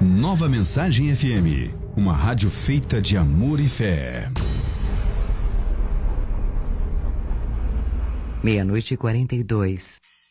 Nova Mensagem FM, uma rádio feita de amor e fé. 00:42.